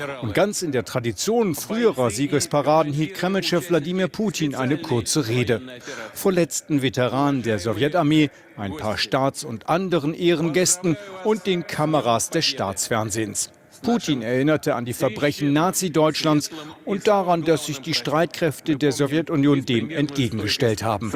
Und ganz in der Tradition früherer Siegesparaden hielt Kremlchef Wladimir Putin eine kurze Rede. Vor letzten Veteranen der Sowjetarmee, ein paar Staats- und anderen Ehrengästen und den Kameras des Staatsfernsehens. Putin erinnerte an die Verbrechen Nazi-Deutschlands und daran, dass sich die Streitkräfte der Sowjetunion dem entgegengestellt haben.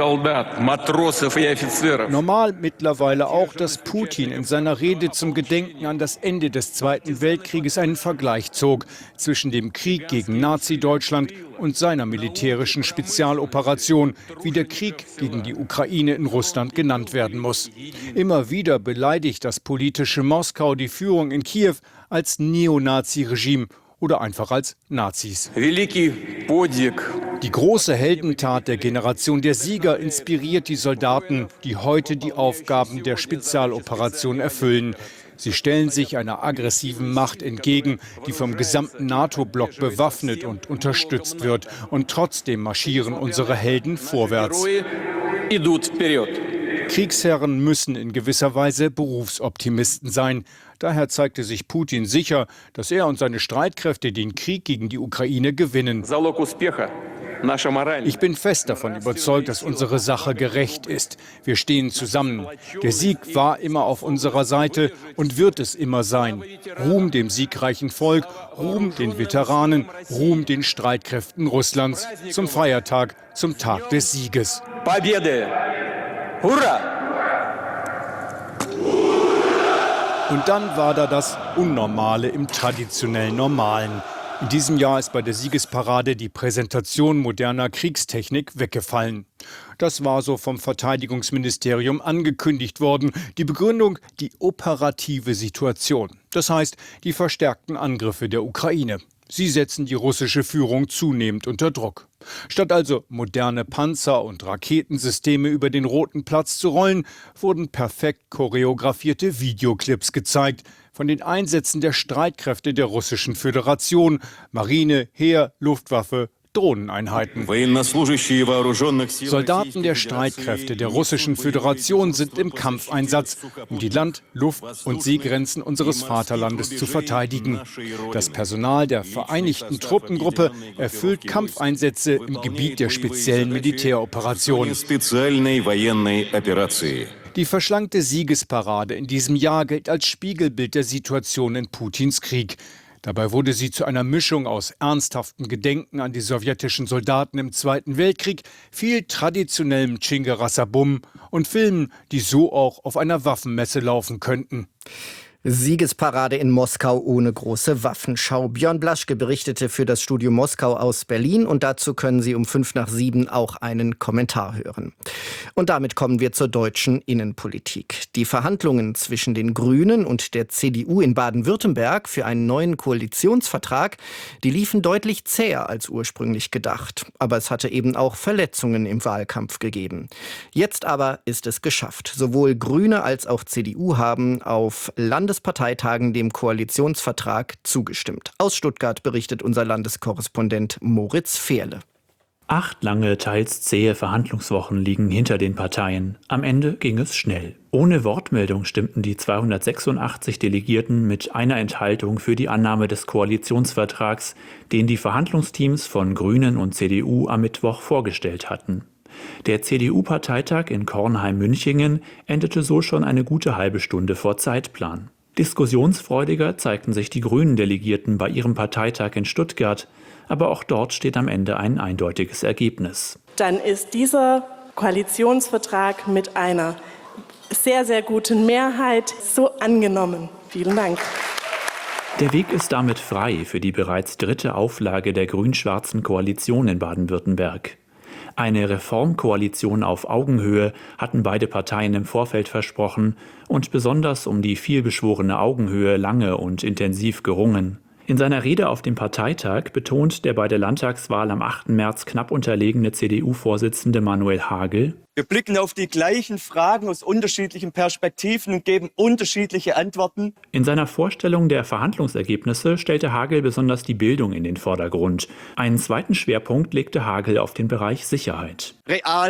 Normal mittlerweile auch, dass Putin in seiner Rede zum Gedenken an das Ende des Zweiten Weltkrieges einen Vergleich zog zwischen dem Krieg gegen Nazi-Deutschland und seiner militärischen Spezialoperation, wie der Krieg gegen die Ukraine in Russland genannt werden muss. Immer wieder beleidigt das politische Moskau die Führung in Kiew als Neonazi-Regime oder einfach als Nazis. Die große Heldentat der Generation der Sieger inspiriert die Soldaten, die heute die Aufgaben der Spezialoperation erfüllen. Sie stellen sich einer aggressiven Macht entgegen, die vom gesamten NATO-Block bewaffnet und unterstützt wird. Und trotzdem marschieren unsere Helden vorwärts. Kriegsherren müssen in gewisser Weise Berufsoptimisten sein. Daher zeigte sich Putin sicher, dass er und seine Streitkräfte den Krieg gegen die Ukraine gewinnen. Ich bin fest davon überzeugt, dass unsere Sache gerecht ist. Wir stehen zusammen. Der Sieg war immer auf unserer Seite und wird es immer sein. Ruhm dem siegreichen Volk, Ruhm den Veteranen, Ruhm den Streitkräften Russlands. Zum Feiertag, zum Tag des Sieges. Hurra! Und dann war da das Unnormale im traditionell Normalen. In diesem Jahr ist bei der Siegesparade die Präsentation moderner Kriegstechnik weggefallen. Das war so vom Verteidigungsministerium angekündigt worden. Die Begründung, die operative Situation. Das heißt, die verstärkten Angriffe der Ukraine. Sie setzen die russische Führung zunehmend unter Druck. Statt also moderne Panzer und Raketensysteme über den Roten Platz zu rollen, wurden perfekt choreografierte Videoclips gezeigt von den Einsätzen der Streitkräfte der Russischen Föderation, Marine, Heer, Luftwaffe, Drohneneinheiten. Soldaten der Streitkräfte der Russischen Föderation sind im Kampfeinsatz, um die Land-, Luft- und Seegrenzen unseres Vaterlandes zu verteidigen. Das Personal der Vereinigten Truppengruppe erfüllt Kampfeinsätze im Gebiet der speziellen Militäroperationen. Die verschlankte Siegesparade in diesem Jahr gilt als Spiegelbild der Situation in Putins Krieg. Dabei wurde sie zu einer Mischung aus ernsthaftem Gedenken an die sowjetischen Soldaten im Zweiten Weltkrieg, viel traditionellem Tschingerassabum und Filmen, die so auch auf einer Waffenmesse laufen könnten. Siegesparade in Moskau ohne große Waffenschau. Björn Blaschke berichtete für das Studio Moskau aus Berlin und dazu können Sie um 6:55 auch einen Kommentar hören. Und damit kommen wir zur deutschen Innenpolitik. Die Verhandlungen zwischen den Grünen und der CDU in Baden-Württemberg für einen neuen Koalitionsvertrag, die liefen deutlich zäher als ursprünglich gedacht. Aber es hatte eben auch Verletzungen im Wahlkampf gegeben. Jetzt aber ist es geschafft. Sowohl Grüne als auch CDU haben auf Landesparteitagen dem Koalitionsvertrag zugestimmt. Aus Stuttgart berichtet unser Landeskorrespondent Moritz Fehrle. 8 lange, teils zähe Verhandlungswochen liegen hinter den Parteien. Am Ende ging es schnell. Ohne Wortmeldung stimmten die 286 Delegierten mit einer Enthaltung für die Annahme des Koalitionsvertrags, den die Verhandlungsteams von Grünen und CDU am Mittwoch vorgestellt hatten. Der CDU-Parteitag in Kornheim-Münchingen endete so schon eine gute halbe Stunde vor Zeitplan. Diskussionsfreudiger zeigten sich die Grünen-Delegierten bei ihrem Parteitag in Stuttgart, aber auch dort steht am Ende ein eindeutiges Ergebnis. Dann ist dieser Koalitionsvertrag mit einer sehr, sehr guten Mehrheit so angenommen. Vielen Dank. Der Weg ist damit frei für die bereits 3. Auflage der grün-schwarzen Koalition in Baden-Württemberg. Eine Reformkoalition auf Augenhöhe hatten beide Parteien im Vorfeld versprochen und besonders um die vielbeschworene Augenhöhe lange und intensiv gerungen. In seiner Rede auf dem Parteitag betont der bei der Landtagswahl am 8. März knapp unterlegene CDU-Vorsitzende Manuel Hagel: Wir blicken auf die gleichen Fragen aus unterschiedlichen Perspektiven und geben unterschiedliche Antworten. In seiner Vorstellung der Verhandlungsergebnisse stellte Hagel besonders die Bildung in den Vordergrund. Einen zweiten Schwerpunkt legte Hagel auf den Bereich Sicherheit. Real,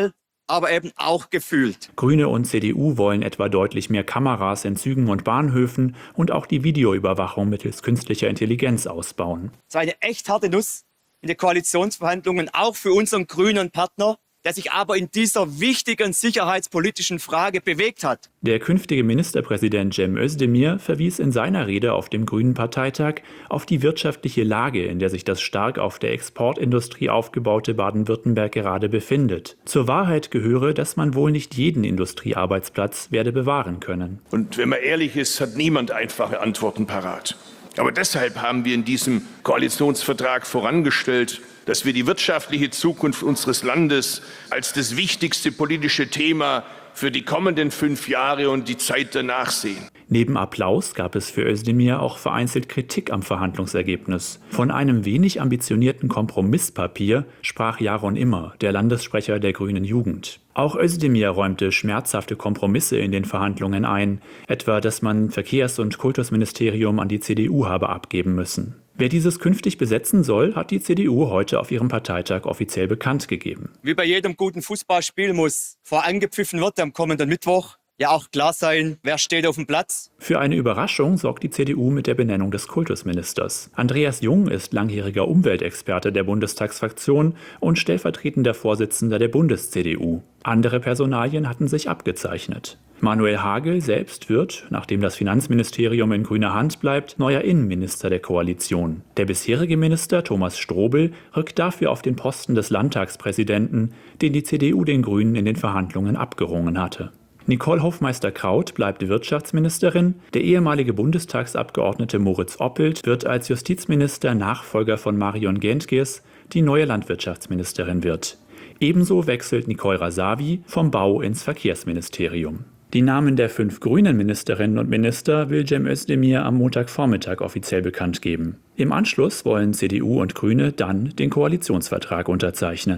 aber eben auch gefühlt. Grüne und CDU wollen etwa deutlich mehr Kameras in Zügen und Bahnhöfen und auch die Videoüberwachung mittels künstlicher Intelligenz ausbauen. Es war eine echt harte Nuss in den Koalitionsverhandlungen, auch für unseren grünen Partner, der sich aber in dieser wichtigen sicherheitspolitischen Frage bewegt hat. Der künftige Ministerpräsident Cem Özdemir verwies in seiner Rede auf dem Grünen Parteitag auf die wirtschaftliche Lage, in der sich das stark auf der Exportindustrie aufgebaute Baden-Württemberg gerade befindet. Zur Wahrheit gehöre, dass man wohl nicht jeden Industriearbeitsplatz werde bewahren können. Und wenn man ehrlich ist, hat niemand einfache Antworten parat. Aber deshalb haben wir in diesem Koalitionsvertrag vorangestellt, dass wir die wirtschaftliche Zukunft unseres Landes als das wichtigste politische Thema für die kommenden 5 Jahre und die Zeit danach sehen. Neben Applaus gab es für Özdemir auch vereinzelt Kritik am Verhandlungsergebnis. Von einem wenig ambitionierten Kompromisspapier sprach Jaron Immer, der Landessprecher der Grünen Jugend. Auch Özdemir räumte schmerzhafte Kompromisse in den Verhandlungen ein, etwa, dass man Verkehrs- und Kultusministerium an die CDU habe abgeben müssen. Wer dieses künftig besetzen soll, hat die CDU heute auf ihrem Parteitag offiziell bekannt gegeben. Wie bei jedem guten Fußballspiel muss vor angepfiffen wird am kommenden Mittwoch ja auch klar sein, wer steht auf dem Platz. Für eine Überraschung sorgt die CDU mit der Benennung des Kultusministers. Andreas Jung ist langjähriger Umweltexperte der Bundestagsfraktion und stellvertretender Vorsitzender der Bundes-CDU. Andere Personalien hatten sich abgezeichnet. Manuel Hagel selbst wird, nachdem das Finanzministerium in grüner Hand bleibt, neuer Innenminister der Koalition. Der bisherige Minister Thomas Strobel rückt dafür auf den Posten des Landtagspräsidenten, den die CDU den Grünen in den Verhandlungen abgerungen hatte. Nicole Hofmeister-Kraut bleibt Wirtschaftsministerin. Der ehemalige Bundestagsabgeordnete Moritz Oppelt wird als Justizminister Nachfolger von Marion Gentges die neue Landwirtschaftsministerin wird. Ebenso wechselt Nicole Rasavi vom Bau ins Verkehrsministerium. Die Namen der 5 grünen Ministerinnen und Minister will Cem Özdemir am Montagvormittag offiziell bekannt geben. Im Anschluss wollen CDU und Grüne dann den Koalitionsvertrag unterzeichnen.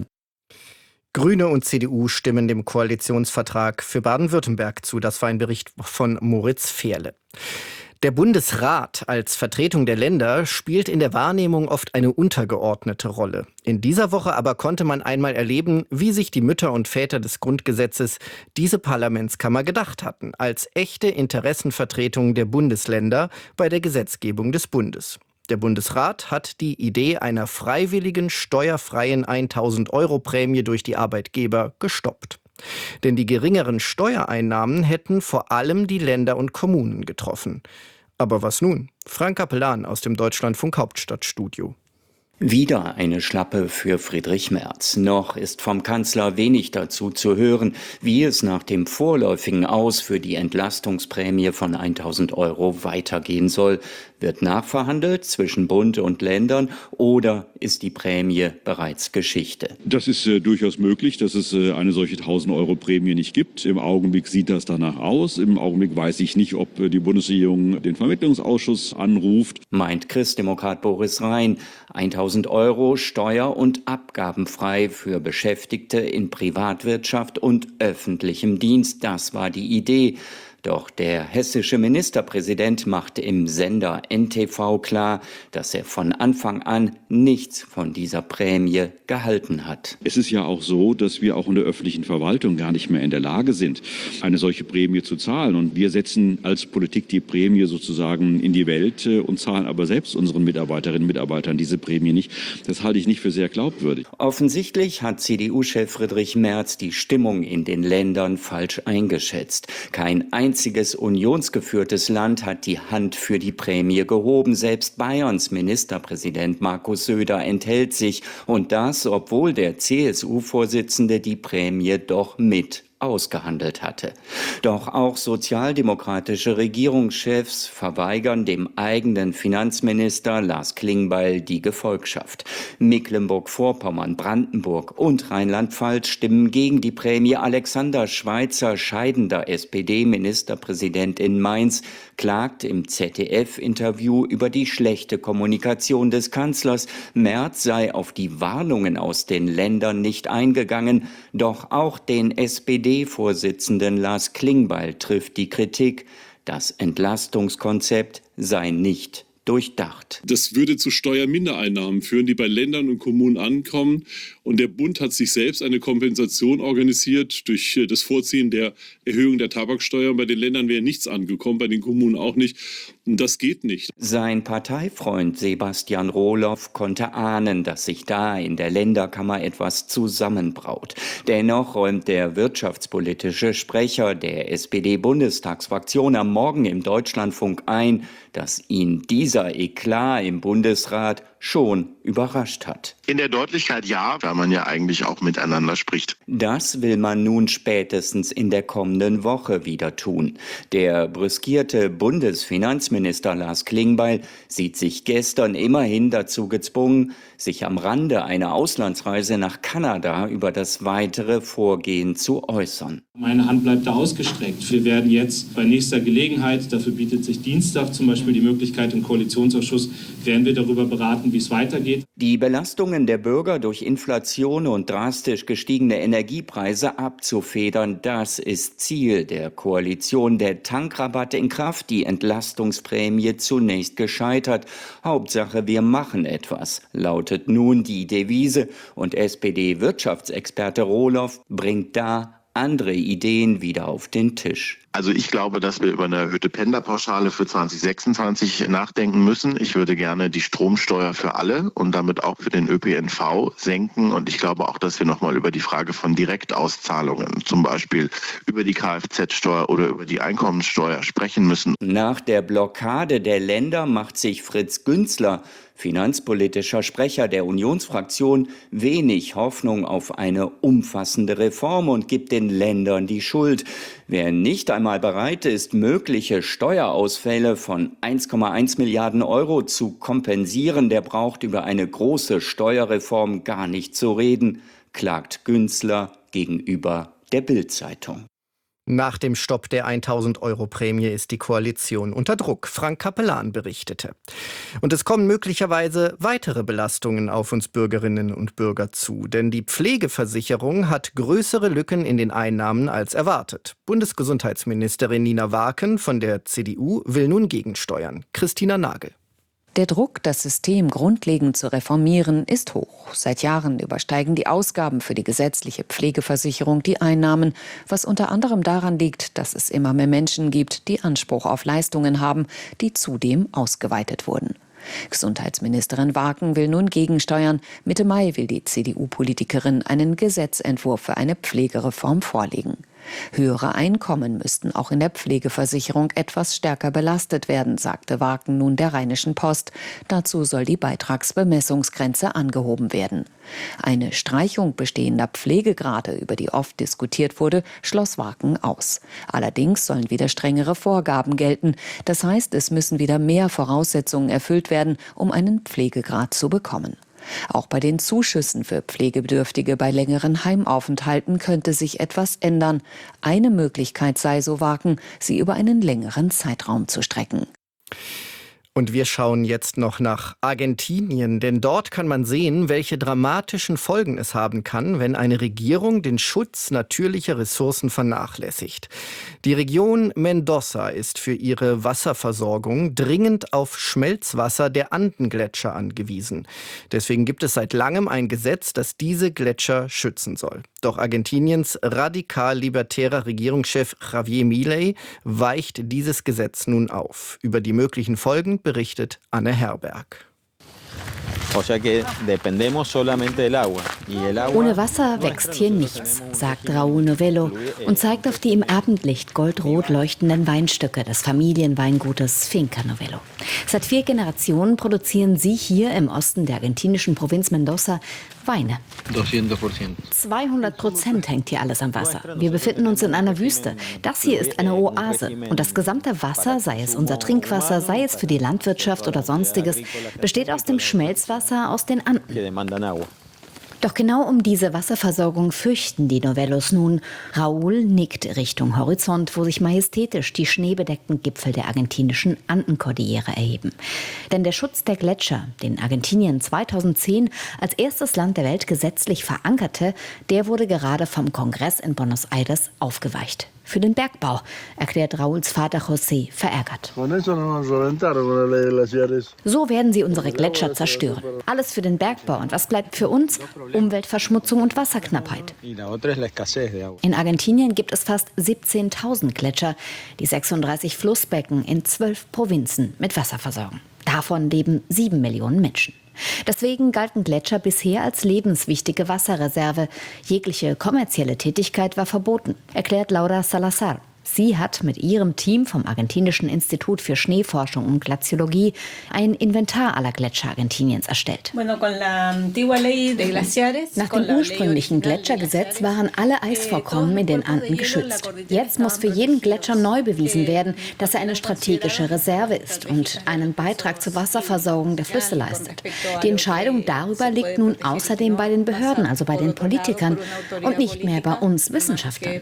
Grüne und CDU stimmen dem Koalitionsvertrag für Baden-Württemberg zu. Das war ein Bericht von Moritz Fehrle. Der Bundesrat als Vertretung der Länder spielt in der Wahrnehmung oft eine untergeordnete Rolle. In dieser Woche aber konnte man einmal erleben, wie sich die Mütter und Väter des Grundgesetzes diese Parlamentskammer gedacht hatten, als echte Interessenvertretung der Bundesländer bei der Gesetzgebung des Bundes. Der Bundesrat hat die Idee einer freiwilligen, steuerfreien 1.000-Euro-Prämie durch die Arbeitgeber gestoppt. Denn die geringeren Steuereinnahmen hätten vor allem die Länder und Kommunen getroffen. Aber was nun? Frank Capellan aus dem Deutschlandfunk Hauptstadtstudio. Wieder eine Schlappe für Friedrich Merz. Noch ist vom Kanzler wenig dazu zu hören, wie es nach dem vorläufigen Aus für die Entlastungsprämie von 1.000 Euro weitergehen soll. Wird nachverhandelt zwischen Bund und Ländern oder ist die Prämie bereits Geschichte? Das ist durchaus möglich, dass es eine solche 1.000 Euro Prämie nicht gibt. Im Augenblick sieht das danach aus. Im Augenblick weiß ich nicht, ob die Bundesregierung den Vermittlungsausschuss anruft. Meint Christdemokrat Boris Rhein. 1.000 Euro steuer- und abgabenfrei für Beschäftigte in Privatwirtschaft und öffentlichem Dienst. Das war die Idee. Doch der hessische Ministerpräsident machte im Sender NTV klar, dass er von Anfang an nichts von dieser Prämie gehalten hat. Es ist ja auch so, dass wir auch in der öffentlichen Verwaltung gar nicht mehr in der Lage sind, eine solche Prämie zu zahlen. Und wir setzen als Politik die Prämie sozusagen in die Welt und zahlen aber selbst unseren Mitarbeiterinnen und Mitarbeitern diese Prämie nicht. Das halte ich nicht für sehr glaubwürdig. Offensichtlich hat CDU-Chef Friedrich Merz die Stimmung in den Ländern falsch eingeschätzt. Kein einziges unionsgeführtes Land hat die Hand für die Prämie gehoben. Selbst Bayerns Ministerpräsident Markus Söder enthält sich. Und das, obwohl der CSU-Vorsitzende die Prämie doch mit ausgehandelt hatte. Doch auch sozialdemokratische Regierungschefs verweigern dem eigenen Finanzminister Lars Klingbeil die Gefolgschaft. Mecklenburg-Vorpommern, Brandenburg und Rheinland-Pfalz stimmen gegen die Prämie. Alexander Schweitzer, scheidender SPD-Ministerpräsident in Mainz, klagt im ZDF-Interview über die schlechte Kommunikation des Kanzlers. Merz sei auf die Warnungen aus den Ländern nicht eingegangen. Doch auch den SPD-Vorsitzenden Lars Klingbeil trifft die Kritik. Das Entlastungskonzept sei nicht durchdacht. Das würde zu Steuermindereinnahmen führen, die bei Ländern und Kommunen ankommen. Und der Bund hat sich selbst eine Kompensation organisiert durch das Vorziehen der Erhöhung der Tabaksteuer. Bei den Ländern wäre nichts angekommen, bei den Kommunen auch nicht. Und das geht nicht. Sein Parteifreund Sebastian Rohloff konnte ahnen, dass sich da in der Länderkammer etwas zusammenbraut. Dennoch räumt der wirtschaftspolitische Sprecher der SPD-Bundestagsfraktion am Morgen im Deutschlandfunk ein, dass ihn dieser Eklat im Bundesrat schon überrascht hat. In der Deutlichkeit ja, weil man ja eigentlich auch miteinander spricht. Das will man nun spätestens in der kommenden Woche wieder tun. Der brüskierte Bundesfinanzminister Lars Klingbeil sieht sich gestern immerhin dazu gezwungen, sich am Rande einer Auslandsreise nach Kanada über das weitere Vorgehen zu äußern. Meine Hand bleibt da ausgestreckt. Wir werden jetzt bei nächster Gelegenheit, dafür bietet sich Dienstag zum Beispiel die Möglichkeit im Koalitionsausschuss, werden wir darüber beraten, wie es weitergeht. Die Belastungen der Bürger durch Inflation und drastisch gestiegene Energiepreise abzufedern, das ist Ziel der Koalition. Der Tankrabatt in Kraft, die Entlastungsprämie zunächst gescheitert. Hauptsache, wir machen etwas, lautet nun die Devise. Und SPD-Wirtschaftsexperte Rohloff bringt da andere Ideen wieder auf den Tisch. Also ich glaube, dass wir über eine erhöhte Pendlerpauschale für 2026 nachdenken müssen. Ich würde gerne die Stromsteuer für alle und damit auch für den ÖPNV senken. Und ich glaube auch, dass wir nochmal über die Frage von Direktauszahlungen, zum Beispiel über die Kfz-Steuer oder über die Einkommensteuer sprechen müssen. Nach der Blockade der Länder macht sich Fritz Günzler, finanzpolitischer Sprecher der Unionsfraktion, wenig Hoffnung auf eine umfassende Reform und gibt den Ländern die Schuld. Wer nicht einmal bereit ist, mögliche Steuerausfälle von 1,1 Milliarden Euro zu kompensieren, der braucht über eine große Steuerreform gar nicht zu reden, klagt Günzler gegenüber der Bild-Zeitung. Nach dem Stopp der 1.000-Euro-Prämie ist die Koalition unter Druck. Frank Capellan berichtete. Und es kommen möglicherweise weitere Belastungen auf uns Bürgerinnen und Bürger zu. Denn die Pflegeversicherung hat größere Lücken in den Einnahmen als erwartet. Bundesgesundheitsministerin Nina Warken von der CDU will nun gegensteuern. Christina Nagel. Der Druck, das System grundlegend zu reformieren, ist hoch. Seit Jahren übersteigen die Ausgaben für die gesetzliche Pflegeversicherung die Einnahmen, was unter anderem daran liegt, dass es immer mehr Menschen gibt, die Anspruch auf Leistungen haben, die zudem ausgeweitet wurden. Gesundheitsministerin Warken will nun gegensteuern. Mitte Mai will die CDU-Politikerin einen Gesetzentwurf für eine Pflegereform vorlegen. Höhere Einkommen müssten auch in der Pflegeversicherung etwas stärker belastet werden, sagte Warken nun der Rheinischen Post. Dazu soll die Beitragsbemessungsgrenze angehoben werden. Eine Streichung bestehender Pflegegrade, über die oft diskutiert wurde, schloss Warken aus. Allerdings sollen wieder strengere Vorgaben gelten. Das heißt, es müssen wieder mehr Voraussetzungen erfüllt werden, um einen Pflegegrad zu bekommen. Auch bei den Zuschüssen für Pflegebedürftige bei längeren Heimaufenthalten könnte sich etwas ändern. Eine Möglichkeit sei, so Warken, sie über einen längeren Zeitraum zu strecken. Und wir schauen jetzt noch nach Argentinien, denn dort kann man sehen, welche dramatischen Folgen es haben kann, wenn eine Regierung den Schutz natürlicher Ressourcen vernachlässigt. Die Region Mendoza ist für ihre Wasserversorgung dringend auf Schmelzwasser der Andengletscher angewiesen. Deswegen gibt es seit langem ein Gesetz, das diese Gletscher schützen soll. Doch Argentiniens radikal-libertärer Regierungschef Javier Milei weicht dieses Gesetz nun auf. Über die möglichen Folgen berichtet Anne Herberg. Ohne Wasser wächst hier nichts, sagt Raúl Novello und zeigt auf die im Abendlicht goldrot leuchtenden Weinstücke des Familienweingutes Finca Novello. Seit 4 Generationen produzieren sie hier im Osten der argentinischen Provinz Mendoza Weine. 200% hängt hier alles am Wasser. Wir befinden uns in einer Wüste. Das hier ist eine Oase. Und das gesamte Wasser, sei es unser Trinkwasser, sei es für die Landwirtschaft oder Sonstiges, besteht aus dem Schmelzwasser aus den Anden. Doch genau um diese Wasserversorgung fürchten die Novellos nun. Raúl nickt Richtung Horizont, wo sich majestätisch die schneebedeckten Gipfel der argentinischen Andenkordillere erheben. Denn der Schutz der Gletscher, den Argentinien 2010 als erstes Land der Welt gesetzlich verankerte, der wurde gerade vom Kongress in Buenos Aires aufgeweicht. für den Bergbau, erklärt Rauls Vater José verärgert. So werden sie unsere Gletscher zerstören. Alles für den Bergbau. Und was bleibt für uns? Umweltverschmutzung und Wasserknappheit. In Argentinien gibt es fast 17.000 Gletscher, die 36 Flussbecken in 12 Provinzen mit Wasser versorgen. Davon leben 7 Millionen Menschen. Deswegen galten Gletscher bisher als lebenswichtige Wasserreserve. Jegliche kommerzielle Tätigkeit war verboten, erklärt Laura Salazar. Sie hat mit ihrem Team vom Argentinischen Institut für Schneeforschung und Glaziologie ein Inventar aller Gletscher Argentiniens erstellt. Nach dem ursprünglichen Gletschergesetz waren alle Eisvorkommen in den Anden geschützt. Jetzt muss für jeden Gletscher neu bewiesen werden, dass er eine strategische Reserve ist und einen Beitrag zur Wasserversorgung der Flüsse leistet. Die Entscheidung darüber liegt nun außerdem bei den Behörden, also bei den Politikern und nicht mehr bei uns Wissenschaftlern.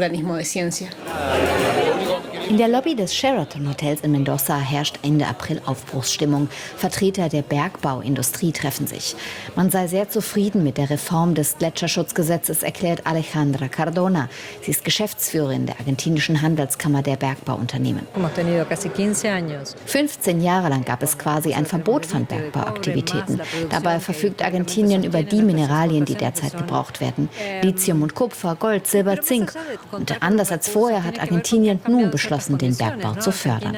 In der Lobby des Sheraton Hotels in Mendoza herrscht Ende April Aufbruchsstimmung. Vertreter der Bergbauindustrie treffen sich. Man sei sehr zufrieden mit der Reform des Gletscherschutzgesetzes, erklärt Alejandra Cardona. Sie ist Geschäftsführerin der argentinischen Handelskammer der Bergbauunternehmen. 15 Jahre lang gab es quasi ein Verbot von Bergbauaktivitäten. Dabei verfügt Argentinien über die Mineralien, die derzeit gebraucht werden. Lithium und Kupfer, Gold, Silber, Zink. Und anders als vorher hat Argentinien nun beschlossen, den Bergbau zu fördern.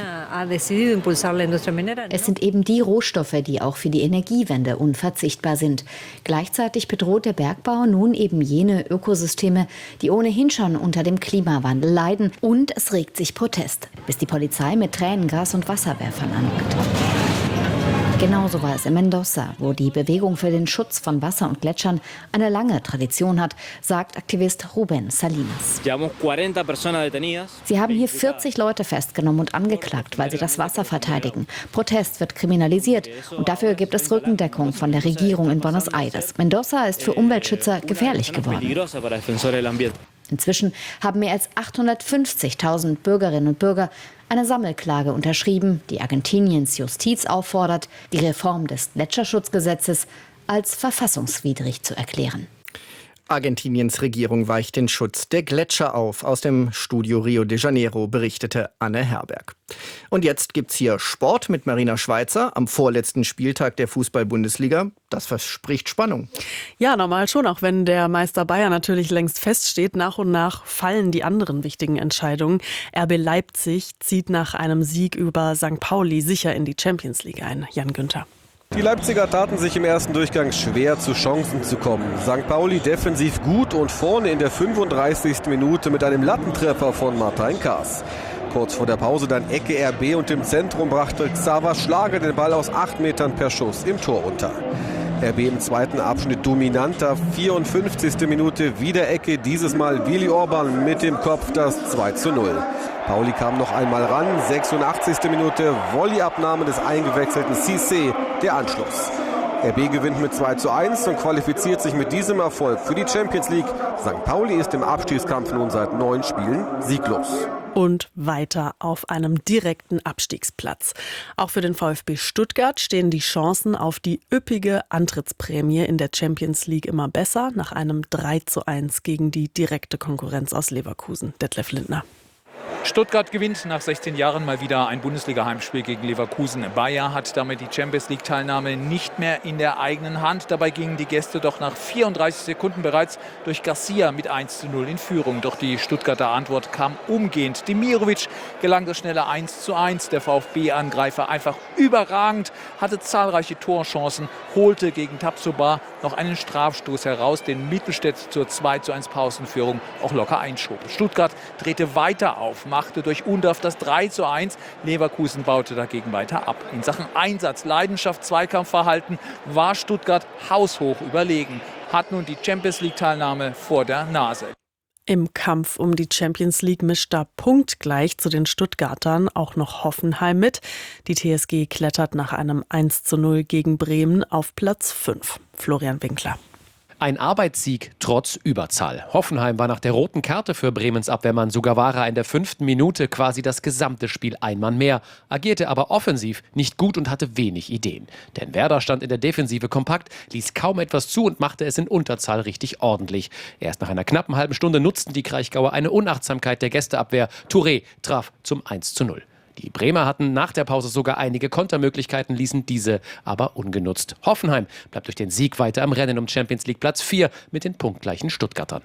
Es sind eben die Rohstoffe, die auch für die Energiewende unverzichtbar sind. Gleichzeitig bedroht der Bergbau nun eben jene Ökosysteme, die ohnehin schon unter dem Klimawandel leiden. Und es regt sich Protest, bis die Polizei mit Tränengas und Wasserwerfern anrückt. Genauso war es in Mendoza, wo die Bewegung für den Schutz von Wasser und Gletschern eine lange Tradition hat, sagt Aktivist Rubén Salinas. Sie haben hier 40 Leute festgenommen und angeklagt, weil sie das Wasser verteidigen. Protest wird kriminalisiert und dafür gibt es Rückendeckung von der Regierung in Buenos Aires. Mendoza ist für Umweltschützer gefährlich geworden. Inzwischen haben mehr als 850.000 Bürgerinnen und Bürger eine Sammelklage unterschrieben, die Argentiniens Justiz auffordert, die Reform des Gletscherschutzgesetzes als verfassungswidrig zu erklären. Argentiniens Regierung weicht den Schutz der Gletscher auf. Aus dem Studio Rio de Janeiro berichtete Anne Herberg. Und jetzt gibt's hier Sport mit Marina Schweizer am vorletzten Spieltag der Fußball-Bundesliga. Das verspricht Spannung. Ja, normal schon, auch wenn der Meister Bayern natürlich längst feststeht. Nach und nach fallen die anderen wichtigen Entscheidungen. RB Leipzig zieht nach einem Sieg über St. Pauli sicher in die Champions League ein. Jan Günther. Die Leipziger taten sich im ersten Durchgang schwer, zu Chancen zu kommen. St. Pauli defensiv gut und vorne in der 35. Minute mit einem Lattentreffer von Martin Kaas. Kurz vor der Pause dann Ecke RB und im Zentrum brachte Xaver Schlager den Ball aus 8 Metern per Schuss im Tor unter. RB im zweiten Abschnitt dominanter, 54. Minute wieder Ecke, dieses Mal Willi Orban mit dem Kopf das 2:0. Pauli kam noch einmal ran, 86. Minute, Volleyabnahme des eingewechselten Cissé, der Anschluss. RB gewinnt mit 2:1 und qualifiziert sich mit diesem Erfolg für die Champions League. St. Pauli ist im Abstiegskampf nun seit 9 Spielen sieglos. Und weiter auf einem direkten Abstiegsplatz. Auch für den VfB Stuttgart stehen die Chancen auf die üppige Antrittsprämie in der Champions League immer besser, nach einem 3:1 gegen die direkte Konkurrenz aus Leverkusen. Detlef Lindner. Stuttgart gewinnt nach 16 Jahren mal wieder ein Bundesliga-Heimspiel gegen Leverkusen. Bayer hat damit die Champions-League-Teilnahme nicht mehr in der eigenen Hand. Dabei gingen die Gäste doch nach 34 Sekunden bereits durch Garcia mit 1:0 in Führung. Doch die Stuttgarter Antwort kam umgehend. Demirovic gelang das schnelle 1:1. Der VfB-Angreifer einfach überragend, hatte zahlreiche Torchancen, holte gegen Tabsoba noch einen Strafstoß heraus, den Mittelstädt zur 2:1 Pausenführung auch locker einschob. Stuttgart drehte weiter auf, machte durch Undorf das 3:1. Leverkusen baute dagegen weiter ab. In Sachen Einsatz, Leidenschaft, Zweikampfverhalten war Stuttgart haushoch überlegen, hat nun die Champions-League-Teilnahme vor der Nase. Im Kampf um die Champions League mischt da punktgleich zu den Stuttgartern auch noch Hoffenheim mit. Die TSG klettert nach einem 1:0 gegen Bremen auf Platz 5. Florian Winkler. Ein Arbeitssieg trotz Überzahl. Hoffenheim war nach der roten Karte für Bremens Abwehrmann Sugawara in der 5. Minute quasi das gesamte Spiel ein Mann mehr, agierte aber offensiv nicht gut und hatte wenig Ideen. Denn Werder stand in der Defensive kompakt, ließ kaum etwas zu und machte es in Unterzahl richtig ordentlich. Erst nach einer knappen halben Stunde nutzten die Kraichgauer eine Unachtsamkeit der Gästeabwehr. Touré traf zum 1:0. Die Bremer hatten nach der Pause sogar einige Kontermöglichkeiten, ließen diese aber ungenutzt. Hoffenheim bleibt durch den Sieg weiter am Rennen um Champions League Platz 4 mit den punktgleichen Stuttgartern.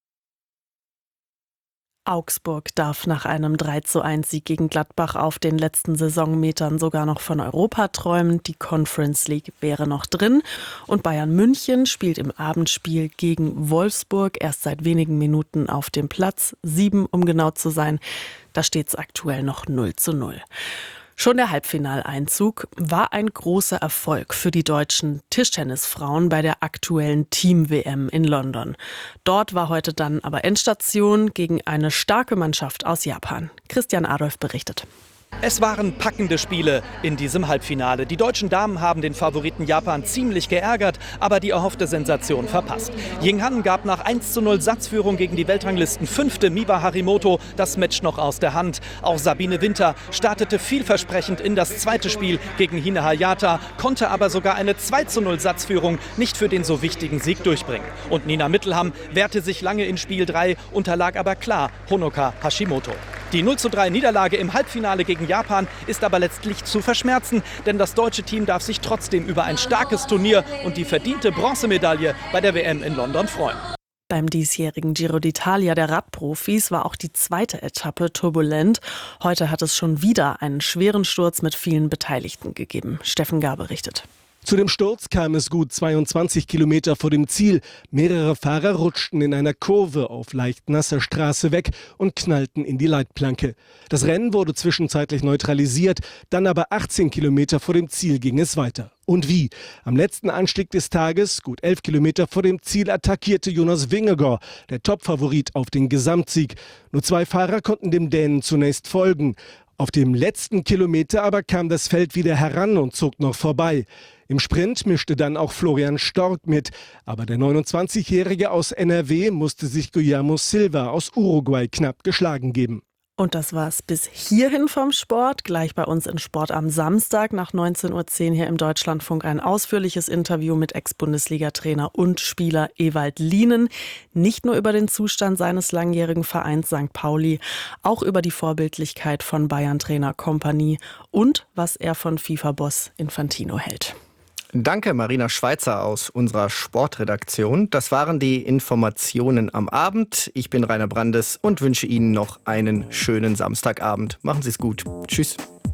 Augsburg darf nach einem 3:1-Sieg gegen Gladbach auf den letzten Saisonmetern sogar noch von Europa träumen. Die Conference League wäre noch drin. Und Bayern München spielt im Abendspiel gegen Wolfsburg erst seit wenigen Minuten auf dem Platz 7, um genau zu sein. Da steht es aktuell noch 0:0. Schon der Halbfinaleinzug war ein großer Erfolg für die deutschen Tischtennisfrauen bei der aktuellen Team-WM in London. Dort war heute dann aber Endstation gegen eine starke Mannschaft aus Japan. Christian Adolf berichtet. Es waren packende Spiele in diesem Halbfinale. Die deutschen Damen haben den Favoriten Japan ziemlich geärgert, aber die erhoffte Sensation verpasst. Ying Han gab nach 1:0 Satzführung gegen die Weltranglisten-5. Miwa Harimoto das Match noch aus der Hand. Auch Sabine Winter startete vielversprechend in das zweite Spiel gegen Hine Hayata, konnte aber sogar eine 2:0 Satzführung nicht für den so wichtigen Sieg durchbringen. Und Nina Mittelham wehrte sich lange in Spiel 3, unterlag aber klar Honoka Hashimoto. Die 0:3 Niederlage im Halbfinale gegen Japan ist aber letztlich zu verschmerzen, denn das deutsche Team darf sich trotzdem über ein starkes Turnier und die verdiente Bronzemedaille bei der WM in London freuen. Beim diesjährigen Giro d'Italia der Radprofis war auch die zweite Etappe turbulent. Heute hat es schon wieder einen schweren Sturz mit vielen Beteiligten gegeben. Steffen Gar berichtet. Zu dem Sturz kam es gut 22 Kilometer vor dem Ziel. Mehrere Fahrer rutschten in einer Kurve auf leicht nasser Straße weg und knallten in die Leitplanke. Das Rennen wurde zwischenzeitlich neutralisiert, dann aber 18 Kilometer vor dem Ziel ging es weiter. Und wie? Am letzten Anstieg des Tages, gut 11 Kilometer vor dem Ziel, attackierte Jonas Vingegaard, der Topfavorit auf den Gesamtsieg. Nur 2 Fahrer konnten dem Dänen zunächst folgen. Auf dem letzten Kilometer aber kam das Feld wieder heran und zog noch vorbei. Im Sprint mischte dann auch Florian Stork mit. Aber der 29-Jährige aus NRW musste sich Guillermo Silva aus Uruguay knapp geschlagen geben. Und das war's bis hierhin vom Sport. Gleich bei uns in Sport am Samstag nach 19:10 Uhr hier im Deutschlandfunk ein ausführliches Interview mit Ex-Bundesliga-Trainer und Spieler Ewald Lienen. Nicht nur über den Zustand seines langjährigen Vereins St. Pauli, auch über die Vorbildlichkeit von Bayern-Trainer Kompany und was er von FIFA-Boss Infantino hält. Danke, Marina Schweizer aus unserer Sportredaktion. Das waren die Informationen am Abend. Ich bin Rainer Brandes und wünsche Ihnen noch einen schönen Samstagabend. Machen Sie es gut. Tschüss.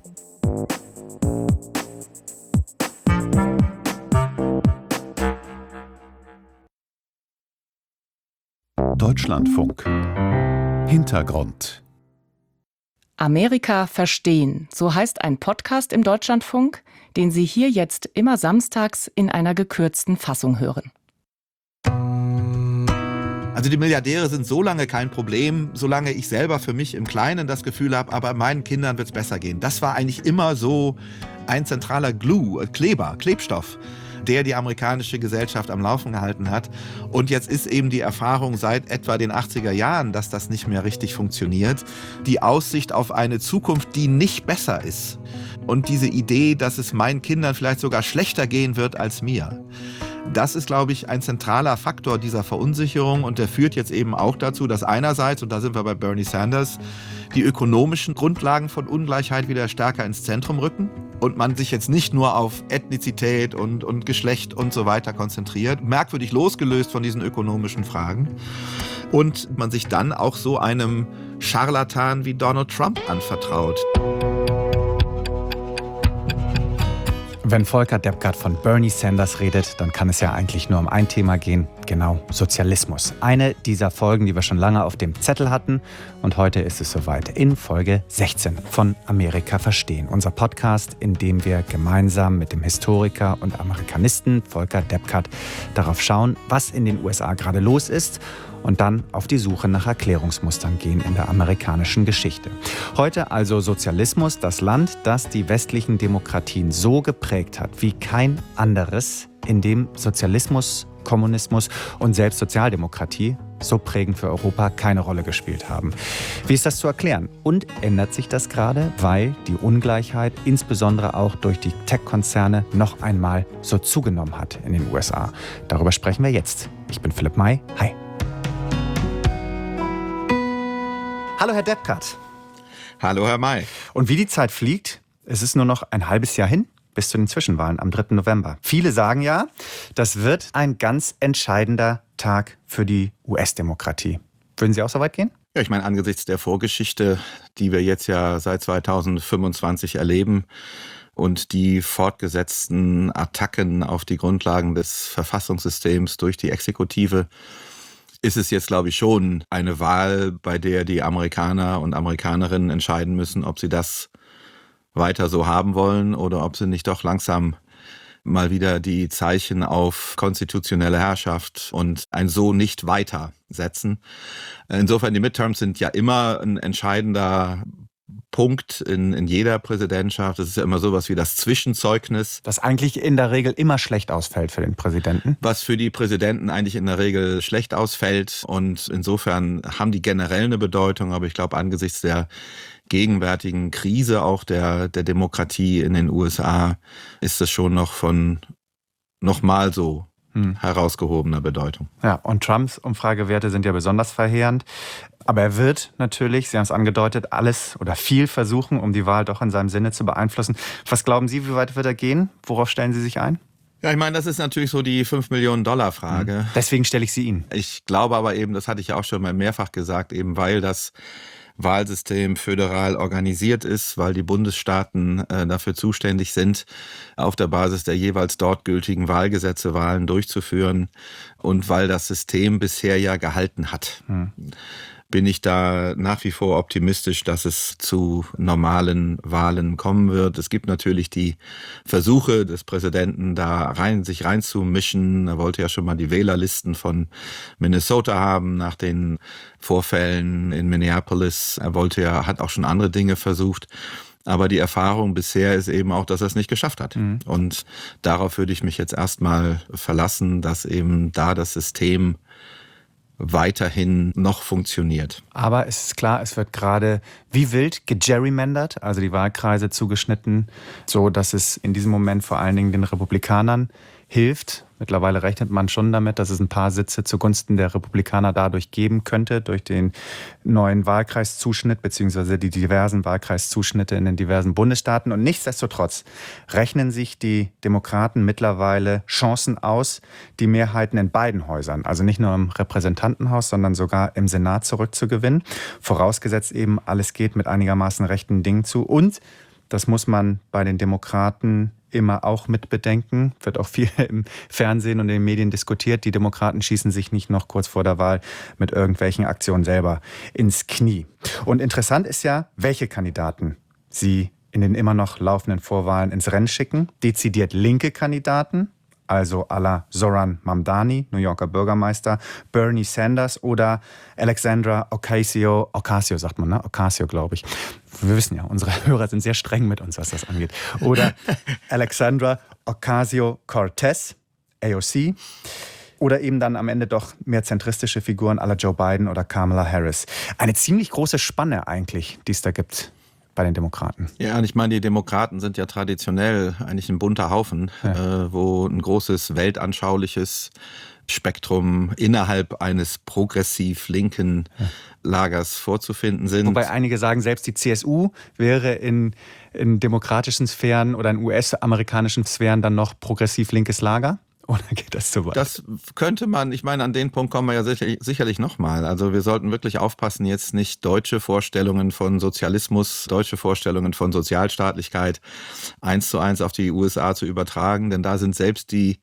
Deutschlandfunk. Hintergrund. Amerika verstehen, so heißt ein Podcast im Deutschlandfunk, den Sie hier jetzt immer samstags in einer gekürzten Fassung hören. Also die Milliardäre sind so lange kein Problem, solange ich selber für mich im Kleinen das Gefühl habe, aber meinen Kindern wird es besser gehen. Das war eigentlich immer so ein zentraler Klebstoff, der die amerikanische Gesellschaft am Laufen gehalten hat. Und jetzt ist eben die Erfahrung seit etwa den 80er Jahren, dass das nicht mehr richtig funktioniert. Die Aussicht auf eine Zukunft, die nicht besser ist. Und diese Idee, dass es meinen Kindern vielleicht sogar schlechter gehen wird als mir. Das ist, glaube ich, ein zentraler Faktor dieser Verunsicherung und der führt jetzt eben auch dazu, dass einerseits, und da sind wir bei Bernie Sanders, die ökonomischen Grundlagen von Ungleichheit wieder stärker ins Zentrum rücken und man sich jetzt nicht nur auf Ethnizität und Geschlecht und so weiter konzentriert, merkwürdig losgelöst von diesen ökonomischen Fragen und man sich dann auch so einem Scharlatan wie Donald Trump anvertraut. Wenn Volker Deppgard von Bernie Sanders redet, dann kann es ja eigentlich nur um ein Thema gehen, genau, Sozialismus. Eine dieser Folgen, die wir schon lange auf dem Zettel hatten. Und heute ist es soweit in Folge 16 von Amerika verstehen. Unser Podcast, in dem wir gemeinsam mit dem Historiker und Amerikanisten Volker Deppgard darauf schauen, was in den USA gerade los ist und dann auf die Suche nach Erklärungsmustern gehen in der amerikanischen Geschichte. Heute also Sozialismus, das Land, das die westlichen Demokratien so geprägt geprägt hat, wie kein anderes, in dem Sozialismus, Kommunismus und selbst Sozialdemokratie so prägend für Europa keine Rolle gespielt haben. Wie ist das zu erklären? Und ändert sich das gerade, weil die Ungleichheit insbesondere auch durch die Tech-Konzerne noch einmal so zugenommen hat in den USA? Darüber sprechen wir jetzt. Ich bin Philipp May. Hi. Hallo Herr Deppkart. Hallo Herr May. Und wie die Zeit fliegt, es ist nur noch ein halbes Jahr hin bis zu den Zwischenwahlen am 3. November. Viele sagen ja, das wird ein ganz entscheidender Tag für die US-Demokratie. Würden Sie auch so weit gehen? Ja, ich meine, angesichts der Vorgeschichte, die wir jetzt ja seit 2025 erleben und die fortgesetzten Attacken auf die Grundlagen des Verfassungssystems durch die Exekutive, ist es jetzt, glaube ich, schon eine Wahl, bei der die Amerikaner und Amerikanerinnen entscheiden müssen, ob sie das weiter so haben wollen oder ob sie nicht doch langsam mal wieder die Zeichen auf konstitutionelle Herrschaft und ein so nicht weiter setzen. Insofern, die Midterms sind ja immer ein entscheidender Punkt in jeder Präsidentschaft. Das ist ja immer sowas wie das Zwischenzeugnis. Das eigentlich in der Regel immer schlecht ausfällt für den Präsidenten. Was für die Präsidenten eigentlich in der Regel schlecht ausfällt. Und insofern haben die generell eine Bedeutung. Aber ich glaube, angesichts der gegenwärtigen Krise auch der Demokratie in den USA ist es schon noch mal so herausgehobener Bedeutung. Ja, und Trumps Umfragewerte sind ja besonders verheerend. Aber er wird natürlich, Sie haben es angedeutet, alles oder viel versuchen, um die Wahl doch in seinem Sinne zu beeinflussen. Was glauben Sie, wie weit wird er gehen? Worauf stellen Sie sich ein? Ja, ich meine, das ist natürlich so die $5-Millionen-Frage. Deswegen stelle ich sie Ihnen. Ich glaube aber eben, das hatte ich ja auch schon mal mehrfach gesagt, eben weil das Wahlsystem föderal organisiert ist, weil die Bundesstaaten dafür zuständig sind, auf der Basis der jeweils dort gültigen Wahlgesetze Wahlen durchzuführen und weil das System bisher ja gehalten hat. Bin ich da nach wie vor optimistisch, dass es zu normalen Wahlen kommen wird. Es gibt natürlich die Versuche des Präsidenten, sich reinzumischen. Er wollte ja schon mal die Wählerlisten von Minnesota haben nach den Vorfällen in Minneapolis. Hat auch schon andere Dinge versucht. Aber die Erfahrung bisher ist eben auch, dass er es nicht geschafft hat. Und darauf würde ich mich jetzt erstmal verlassen, dass eben da das System weiterhin noch funktioniert. Aber es ist klar, es wird gerade wie wild gegerrymandert, also die Wahlkreise zugeschnitten, so dass es in diesem Moment vor allen Dingen den Republikanern hilft. Mittlerweile rechnet man schon damit, dass es ein paar Sitze zugunsten der Republikaner dadurch geben könnte, durch den neuen Wahlkreiszuschnitt bzw. die diversen Wahlkreiszuschnitte in den diversen Bundesstaaten. Und nichtsdestotrotz rechnen sich die Demokraten mittlerweile Chancen aus, die Mehrheiten in beiden Häusern, also nicht nur im Repräsentantenhaus, sondern sogar im Senat zurückzugewinnen. Vorausgesetzt eben, alles geht mit einigermaßen rechten Dingen zu. Und das muss man bei den Demokraten immer auch mit bedenken, wird auch viel im Fernsehen und in den Medien diskutiert. Die Demokraten schießen sich nicht noch kurz vor der Wahl mit irgendwelchen Aktionen selber ins Knie. Und interessant ist ja, welche Kandidaten sie in den immer noch laufenden Vorwahlen ins Rennen schicken. Dezidiert linke Kandidaten, also à la Zoran Mamdani, New Yorker Bürgermeister, Bernie Sanders oder Alexandra Ocasio sagt man, ne? Ocasio, glaube ich. Wir wissen ja, unsere Hörer sind sehr streng mit uns, was das angeht. Oder Alexandra Ocasio-Cortez, AOC. Oder eben dann am Ende doch mehr zentristische Figuren à la Joe Biden oder Kamala Harris. Eine ziemlich große Spanne eigentlich, die es da gibt bei den Demokraten. Ja, und ich meine, die Demokraten sind ja traditionell eigentlich ein bunter Haufen, wo ein großes weltanschauliches Spektrum innerhalb eines progressiv linken Lagers vorzufinden sind. Wobei einige sagen, selbst die CSU wäre in demokratischen Sphären oder in US-amerikanischen Sphären dann noch progressiv linkes Lager. Oder geht das zu weit? Das könnte man, ich meine, an den Punkt kommen wir ja sicherlich nochmal. Also wir sollten wirklich aufpassen, jetzt nicht deutsche Vorstellungen von Sozialismus, deutsche Vorstellungen von Sozialstaatlichkeit 1:1 auf die USA zu übertragen. Denn da sind selbst die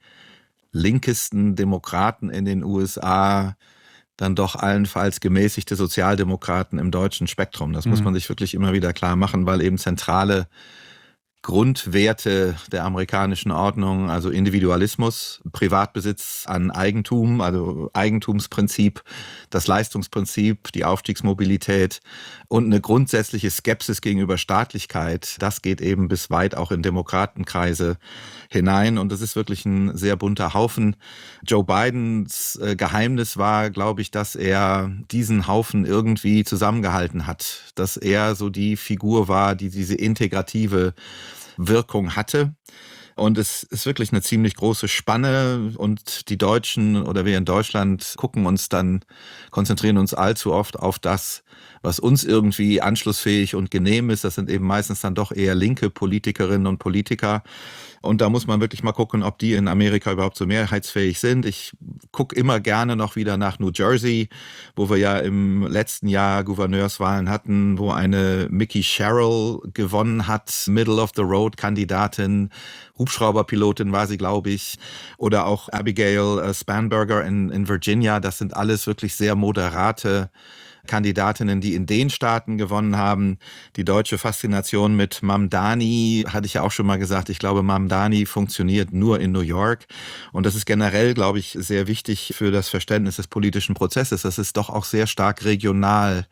linkesten Demokraten in den USA dann doch allenfalls gemäßigte Sozialdemokraten im deutschen Spektrum. Das muss man sich wirklich immer wieder klar machen, weil eben zentrale Grundwerte der amerikanischen Ordnung, also Individualismus, Privatbesitz an Eigentum, also Eigentumsprinzip, das Leistungsprinzip, die Aufstiegsmobilität und eine grundsätzliche Skepsis gegenüber Staatlichkeit. Das geht eben bis weit auch in Demokratenkreise hinein und das ist wirklich ein sehr bunter Haufen. Joe Bidens Geheimnis war, glaube ich, dass er diesen Haufen irgendwie zusammengehalten hat, dass er so die Figur war, die diese integrative Wirkung hatte. Und es ist wirklich eine ziemlich große Spanne und die Deutschen oder wir in Deutschland konzentrieren uns allzu oft auf das, was uns irgendwie anschlussfähig und genehm ist. Das sind eben meistens dann doch eher linke Politikerinnen und Politiker. Und da muss man wirklich mal gucken, ob die in Amerika überhaupt so mehrheitsfähig sind. Ich gucke immer gerne noch wieder nach New Jersey, wo wir ja im letzten Jahr Gouverneurswahlen hatten, wo eine Mickey Sherrill gewonnen hat, Middle-of-the-Road-Kandidatin, Hubschrauberpilotin war sie, glaube ich, oder auch Abigail Spanberger in Virginia. Das sind alles wirklich sehr moderate Kandidatinnen, die in den Staaten gewonnen haben. Die deutsche Faszination mit Mamdani, hatte ich ja auch schon mal gesagt, ich glaube, Mamdani funktioniert nur in New York. Und das ist generell, glaube ich, sehr wichtig für das Verständnis des politischen Prozesses. Das ist doch auch sehr stark regional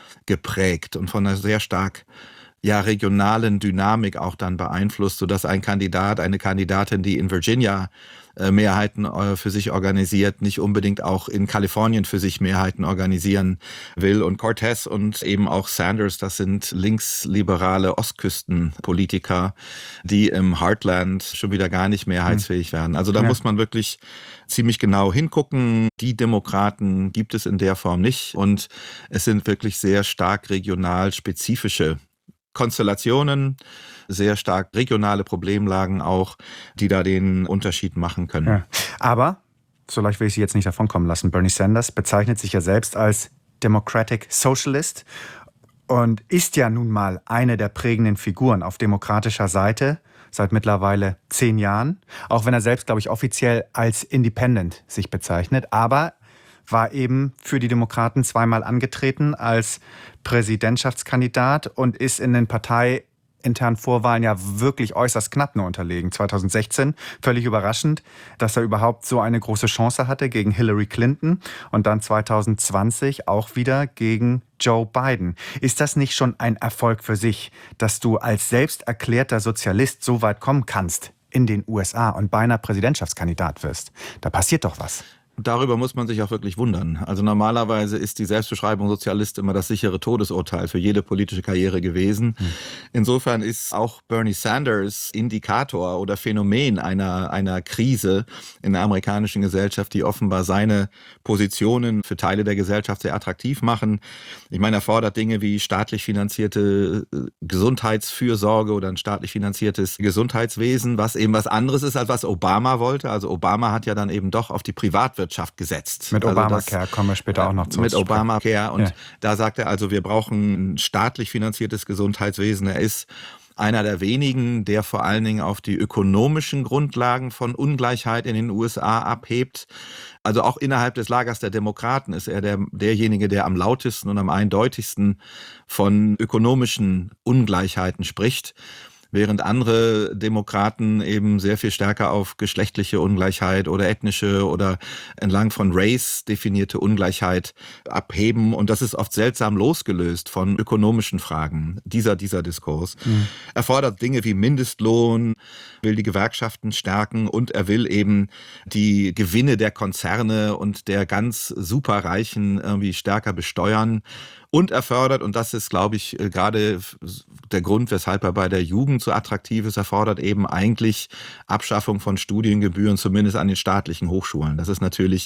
geprägt und von einer sehr stark regionalen Dynamik auch dann beeinflusst, sodass ein Kandidat, eine Kandidatin, die in Virginia Mehrheiten für sich organisiert, nicht unbedingt auch in Kalifornien für sich Mehrheiten organisieren will. Und Cortez und eben auch Sanders, das sind linksliberale Ostküstenpolitiker, die im Heartland schon wieder gar nicht mehrheitsfähig werden. Also da muss man wirklich ziemlich genau hingucken. Die Demokraten gibt es in der Form nicht und es sind wirklich sehr stark regional spezifische Konstellationen, sehr stark regionale Problemlagen auch, die da den Unterschied machen können. Ja. Aber, so leicht will ich Sie jetzt nicht davon kommen lassen, Bernie Sanders bezeichnet sich ja selbst als Democratic Socialist und ist ja nun mal eine der prägenden Figuren auf demokratischer Seite seit mittlerweile 10 Jahren, auch wenn er selbst, glaube ich, offiziell als Independent sich bezeichnet, aber war eben für die Demokraten zweimal angetreten als Präsidentschaftskandidat und ist in den parteiinternen Vorwahlen ja wirklich äußerst knapp nur unterlegen. 2016, völlig überraschend, dass er überhaupt so eine große Chance hatte gegen Hillary Clinton und dann 2020 auch wieder gegen Joe Biden. Ist das nicht schon ein Erfolg für sich, dass du als selbst erklärter Sozialist so weit kommen kannst in den USA und beinahe Präsidentschaftskandidat wirst? Da passiert doch was. Darüber muss man sich auch wirklich wundern. Also normalerweise ist die Selbstbeschreibung Sozialist immer das sichere Todesurteil für jede politische Karriere gewesen. Insofern ist auch Bernie Sanders Indikator oder Phänomen einer Krise in der amerikanischen Gesellschaft, die offenbar seine Positionen für Teile der Gesellschaft sehr attraktiv machen. Ich meine, er fordert Dinge wie staatlich finanzierte Gesundheitsfürsorge oder ein staatlich finanziertes Gesundheitswesen, was eben was anderes ist, als was Obama wollte. Also Obama hat ja dann eben doch auf die Privatwirtschaft gesetzt. Mit Obamacare kommen wir später auch noch zu. Mit Obamacare und da sagt er also, wir brauchen ein staatlich finanziertes Gesundheitswesen. Er ist einer der wenigen, der vor allen Dingen auf die ökonomischen Grundlagen von Ungleichheit in den USA abhebt. Also auch innerhalb des Lagers der Demokraten ist er derjenige, der am lautesten und am eindeutigsten von ökonomischen Ungleichheiten spricht. Während andere Demokraten eben sehr viel stärker auf geschlechtliche Ungleichheit oder ethnische oder entlang von Race definierte Ungleichheit abheben. Und das ist oft seltsam losgelöst von ökonomischen Fragen, dieser Diskurs. Er fordert Dinge wie Mindestlohn, will die Gewerkschaften stärken und er will eben die Gewinne der Konzerne und der ganz Superreichen irgendwie stärker besteuern. Und er fördert, und das ist, glaube ich, gerade der Grund, weshalb er bei der Jugend so attraktiv ist, er fordert eben eigentlich Abschaffung von Studiengebühren, zumindest an den staatlichen Hochschulen. Das ist natürlich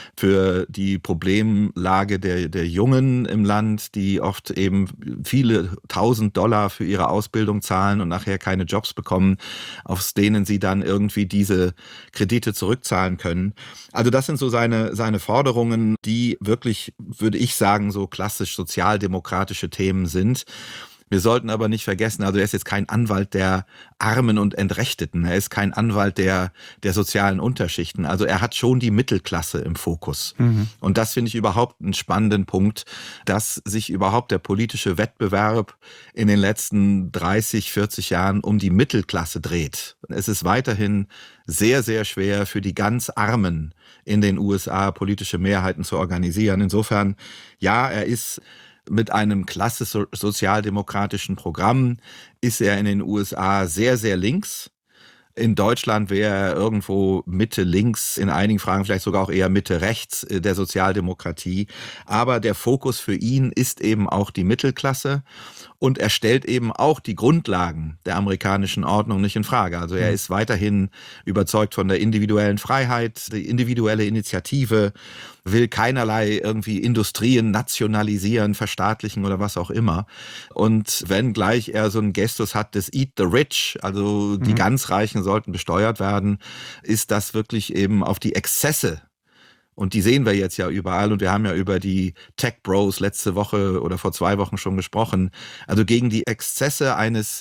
für die Problemlage der Jungen im Land, die oft eben viele $1.000 für ihre Ausbildung zahlen und nachher keine Jobs bekommen, aus denen sie dann irgendwie diese Kredite zurückzahlen können. Also das sind so seine Forderungen, die wirklich, würde ich sagen, so klassisch sozialdemokratische Themen sind. Wir sollten aber nicht vergessen, also er ist jetzt kein Anwalt der Armen und Entrechteten, er ist kein Anwalt der sozialen Unterschichten. Also er hat schon die Mittelklasse im Fokus. Und das finde ich überhaupt einen spannenden Punkt, dass sich überhaupt der politische Wettbewerb in den letzten 30, 40 Jahren um die Mittelklasse dreht. Es ist weiterhin sehr, sehr schwer für die ganz Armen in den USA politische Mehrheiten zu organisieren. Insofern, ja, er ist mit einem klassisch sozialdemokratischen Programm, ist er in den USA sehr, sehr links. In Deutschland wäre er irgendwo Mitte-links, in einigen Fragen vielleicht sogar auch eher Mitte-rechts der Sozialdemokratie. Aber der Fokus für ihn ist eben auch die Mittelklasse. Und er stellt eben auch die Grundlagen der amerikanischen Ordnung nicht in Frage. Also er ist weiterhin überzeugt von der individuellen Freiheit, die individuelle Initiative, will keinerlei irgendwie Industrien nationalisieren, verstaatlichen oder was auch immer. Und wenn gleich er so einen Gestus hat des Eat the Rich, also die ganz Reichen sollten besteuert werden, ist das wirklich eben auf die Exzesse. Und die sehen wir jetzt ja überall und wir haben ja über die Tech Bros letzte Woche oder vor 2 Wochen schon gesprochen. Also gegen die Exzesse eines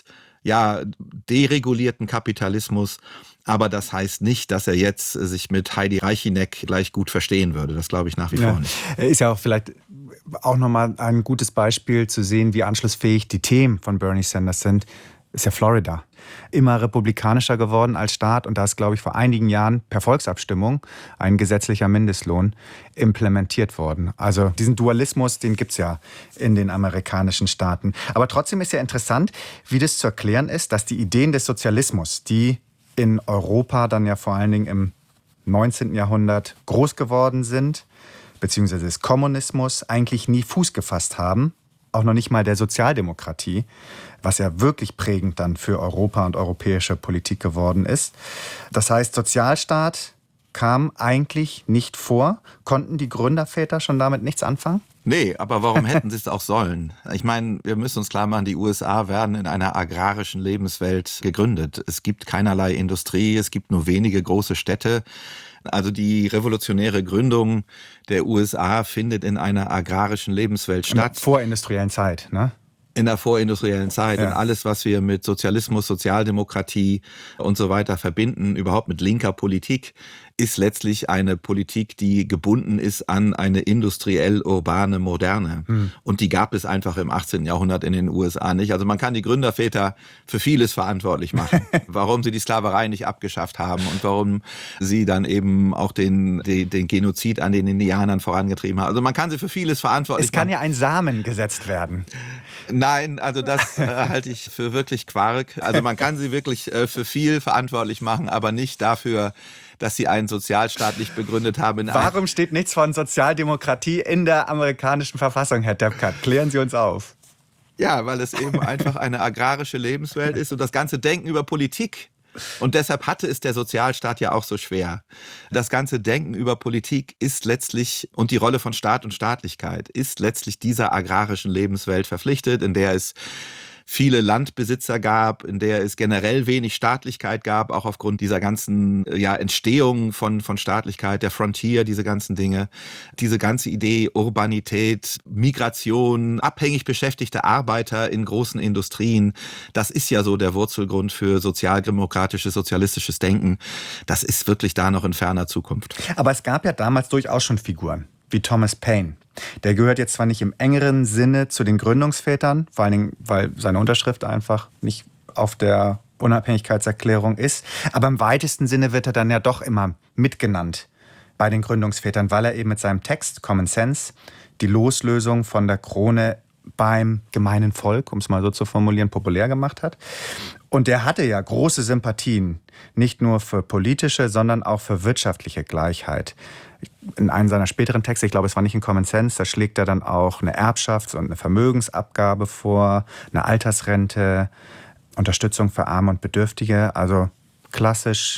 deregulierten Kapitalismus. Aber das heißt nicht, dass er jetzt sich mit Heidi Reichineck gleich gut verstehen würde. Das glaube ich nach wie vor nicht. Er ist ja auch vielleicht auch nochmal ein gutes Beispiel zu sehen, wie anschlussfähig die Themen von Bernie Sanders sind. Ist ja Florida. Immer republikanischer geworden als Staat und da ist, glaube ich, vor einigen Jahren per Volksabstimmung ein gesetzlicher Mindestlohn implementiert worden. Also diesen Dualismus, den gibt es ja in den amerikanischen Staaten. Aber trotzdem ist ja interessant, wie das zu erklären ist, dass die Ideen des Sozialismus, die in Europa dann ja vor allen Dingen im 19. Jahrhundert groß geworden sind, beziehungsweise des Kommunismus, eigentlich nie Fuß gefasst haben. Auch noch nicht mal der Sozialdemokratie, was ja wirklich prägend dann für Europa und europäische Politik geworden ist. Das heißt, Sozialstaat kam eigentlich nicht vor. Konnten die Gründerväter schon damit nichts anfangen? Nee, aber warum hätten sie es auch sollen? Ich meine, wir müssen uns klar machen, die USA werden in einer agrarischen Lebenswelt gegründet. Es gibt keinerlei Industrie, es gibt nur wenige große Städte. Also die revolutionäre Gründung der USA findet in einer agrarischen Lebenswelt statt. In der vorindustriellen Zeit, ne? In der vorindustriellen Zeit. Ja. Und alles, was wir mit Sozialismus, Sozialdemokratie und so weiter verbinden, überhaupt mit linker Politik, ist letztlich eine Politik, die gebunden ist an eine industriell-urbane Moderne. Und die gab es einfach im 18. Jahrhundert in den USA nicht. Also man kann die Gründerväter für vieles verantwortlich machen. Warum sie die Sklaverei nicht abgeschafft haben und warum sie dann eben auch den Genozid an den Indianern vorangetrieben haben. Also man kann sie für vieles verantwortlich machen. Es kann ja ein Samen gesetzt werden. Nein, also das halte ich für wirklich Quark. Also man kann sie wirklich für viel verantwortlich machen, aber nicht dafür, dass sie einen Sozialstaat nicht begründet haben. Warum steht nichts von Sozialdemokratie in der amerikanischen Verfassung, Herr Deppkart? Klären Sie uns auf. Ja, weil es eben einfach eine agrarische Lebenswelt ist und das ganze Denken über Politik. Und deshalb hatte es der Sozialstaat ja auch so schwer. Das ganze Denken über Politik ist letztlich, und die Rolle von Staat und Staatlichkeit, ist letztlich dieser agrarischen Lebenswelt verpflichtet, in der es viele Landbesitzer gab, in der es generell wenig Staatlichkeit gab, auch aufgrund dieser ganzen Entstehung von Staatlichkeit, der Frontier, diese ganzen Dinge. Diese ganze Idee Urbanität, Migration, abhängig beschäftigte Arbeiter in großen Industrien, das ist ja so der Wurzelgrund für sozialdemokratisches, sozialistisches Denken. Das ist wirklich da noch in ferner Zukunft. Aber es gab ja damals durchaus schon Figuren, wie Thomas Paine. Der gehört jetzt zwar nicht im engeren Sinne zu den Gründungsvätern, vor allen Dingen, weil seine Unterschrift einfach nicht auf der Unabhängigkeitserklärung ist, aber im weitesten Sinne wird er dann ja doch immer mitgenannt bei den Gründungsvätern, weil er eben mit seinem Text Common Sense die Loslösung von der Krone beim gemeinen Volk, um es mal so zu formulieren, populär gemacht hat. Und der hatte ja große Sympathien, nicht nur für politische, sondern auch für wirtschaftliche Gleichheit. In einem seiner späteren Texte, ich glaube, es war nicht in Common Sense, da schlägt er dann auch eine Erbschafts- und eine Vermögensabgabe vor, eine Altersrente, Unterstützung für Arme und Bedürftige, also klassisch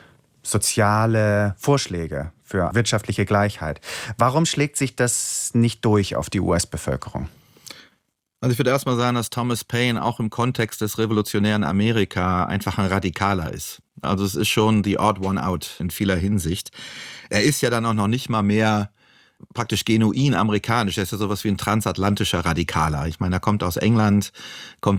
soziale Vorschläge für wirtschaftliche Gleichheit. Warum schlägt sich das nicht durch auf die US-Bevölkerung? Also ich würde erstmal sagen, dass Thomas Paine auch im Kontext des revolutionären Amerika einfach ein Radikaler ist. Also es ist schon the odd one out in vieler Hinsicht. Er ist ja dann auch noch nicht mal mehr praktisch genuin amerikanisch. Er ist ja sowas wie ein transatlantischer Radikaler. Ich meine, er kommt aus England, kommt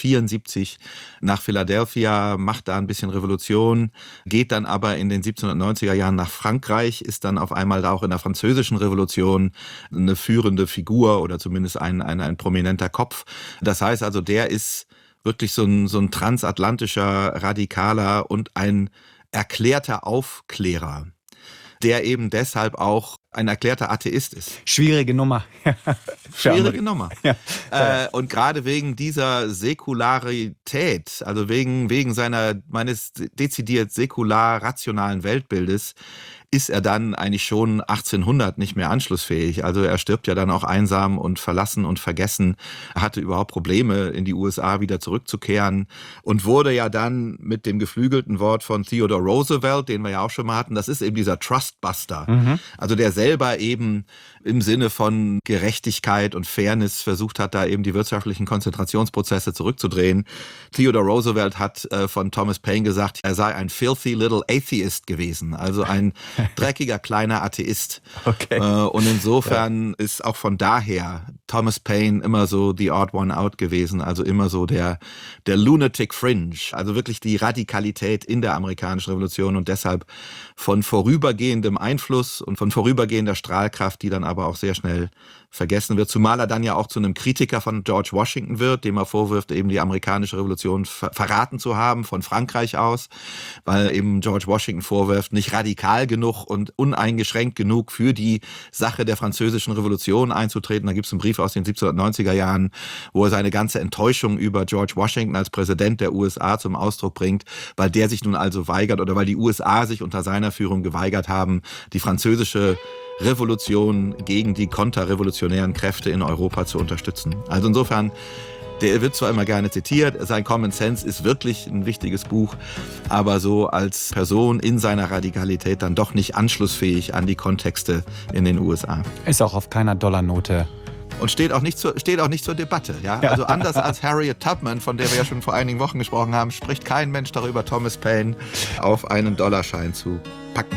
1774 nach Philadelphia, macht da ein bisschen Revolution, geht dann aber in den 1790er Jahren nach Frankreich, ist dann auf einmal da auch in der französischen Revolution eine führende Figur oder zumindest ein prominenter Kopf. Das heißt also, der ist wirklich so ein transatlantischer Radikaler und ein erklärter Aufklärer, der eben deshalb auch ein erklärter Atheist ist. Schwierige Nummer. Schwierige Nummer. Ja. Und gerade wegen dieser Säkularität, also wegen meines dezidiert säkular-rationalen Weltbildes, ist er dann eigentlich schon 1800 nicht mehr anschlussfähig. Also er stirbt ja dann auch einsam und verlassen und vergessen, hatte überhaupt Probleme, in die USA wieder zurückzukehren und wurde ja dann mit dem geflügelten Wort von Theodore Roosevelt, den wir ja auch schon mal hatten, das ist eben dieser Trustbuster. Also der selber eben im Sinne von Gerechtigkeit und Fairness versucht hat, da eben die wirtschaftlichen Konzentrationsprozesse zurückzudrehen. Theodore Roosevelt hat von Thomas Paine gesagt, er sei ein filthy little atheist gewesen, also ein dreckiger kleiner Atheist. Okay. Und insofern ist auch von daher Thomas Paine immer so the odd one out gewesen, also immer so der lunatic fringe, also wirklich die Radikalität in der amerikanischen Revolution und deshalb von vorübergehendem Einfluss und von vorübergehender Strahlkraft, die dann aber auch sehr schnell vergessen wird, zumal er dann ja auch zu einem Kritiker von George Washington wird, dem er vorwirft, eben die amerikanische Revolution verraten zu haben von Frankreich aus, weil eben George Washington vorwirft, nicht radikal genug und uneingeschränkt genug für die Sache der französischen Revolution einzutreten. Da gibt es einen Brief aus den 1790er Jahren, wo er seine ganze Enttäuschung über George Washington als Präsident der USA zum Ausdruck bringt, weil der sich nun also weigert oder weil die USA sich unter seiner Führung geweigert haben, die französische Revolution gegen die konterrevolutionären Kräfte in Europa zu unterstützen. Also insofern, der wird zwar immer gerne zitiert, sein Common Sense ist wirklich ein wichtiges Buch, aber so als Person in seiner Radikalität dann doch nicht anschlussfähig an die Kontexte in den USA. Ist auch auf keiner Dollarnote. Und steht auch nicht zur Debatte. Ja? Also anders als Harriet Tubman, von der wir ja schon vor einigen Wochen gesprochen haben, spricht kein Mensch darüber, Thomas Paine auf einen Dollarschein zu packen.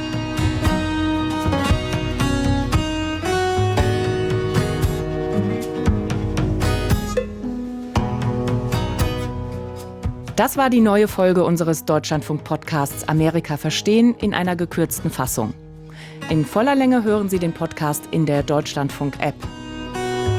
Das war die neue Folge unseres Deutschlandfunk-Podcasts Amerika verstehen in einer gekürzten Fassung. In voller Länge hören Sie den Podcast in der Deutschlandfunk-App.